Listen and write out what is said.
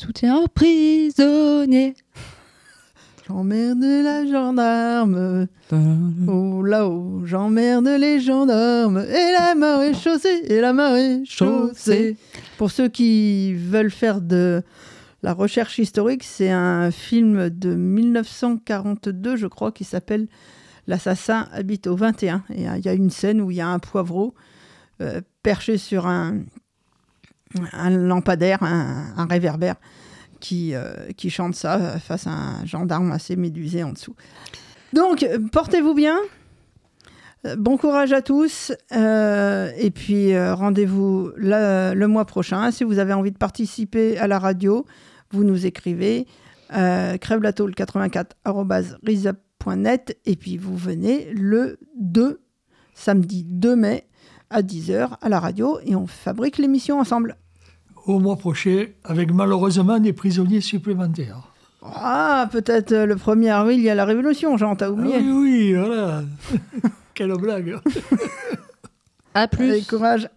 soutien aux prisonniers. J'emmerde la gendarme. Oh là-haut, j'emmerde les gendarmes. Et la marée chaussée, et la marée chaussée. Pour ceux qui veulent faire de la recherche historique, c'est un film de 1942, je crois, qui s'appelle L'assassin habite au 21. Et il y a une scène où il y a un poivreau perché sur un lampadaire, un réverbère, qui chante ça face à un gendarme assez médusé en dessous. Donc, portez-vous bien. Bon courage à tous. Et puis, rendez-vous le mois prochain. Si vous avez envie de participer à la radio, vous nous écrivez crèvelatôle84@riseup.net et puis vous venez le samedi 2 mai à 10h à la radio et on fabrique l'émission ensemble. Au mois prochain, avec malheureusement des prisonniers supplémentaires. Ah, peut-être le 1er avril, il y a la Révolution, Jean, t'as oublié. Oui, voilà. Quelle blague. À plus. Allez, courage.